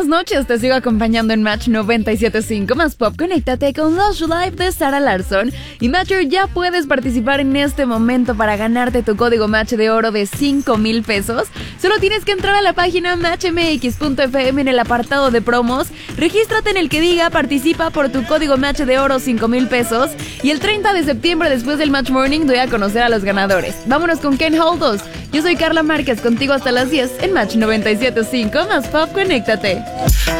buenas noches, te sigo acompañando en Match 97.5 más Pop. Conéctate con Lush Live de Sarah Larsson. Y Matcher, ya puedes participar en este momento para ganarte tu código Match de oro de 5,000 pesos. Solo tienes que entrar a la página matchmx.fm en el apartado de promos. Regístrate en el que diga participa por tu código Match de oro 5,000 pesos. Y el 30 de septiembre, después del Match Morning, doy a conocer a los ganadores. Vámonos con Ken Holdos. Yo soy Carla Márquez, contigo hasta las 10 en Match 97.5 más Pop. Conéctate.